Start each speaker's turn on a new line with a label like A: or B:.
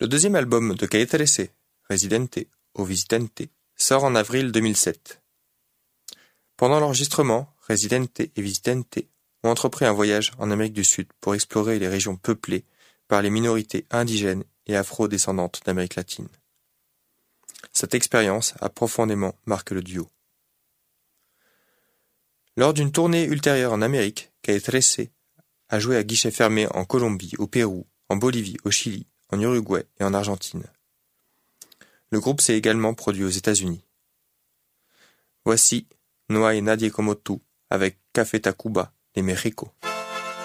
A: Le deuxième album de Calle 13, Residente o Visitante, sort en avril 2007. Pendant l'enregistrement, Residente et Visitante ont entrepris un voyage en Amérique du Sud pour explorer les régions peuplées par les minorités indigènes et afro-descendantes d'Amérique latine. Cette expérience a profondément marqué le duo. Lors d'une tournée ultérieure en Amérique, Calle 13 a joué à guichet fermé en Colombie, au Pérou, en Bolivie, au Chili, en Uruguay et en Argentine. Le groupe s'est également produit aux États-Unis. Voici No hay nadie como tú avec Café Tacuba de Mexico.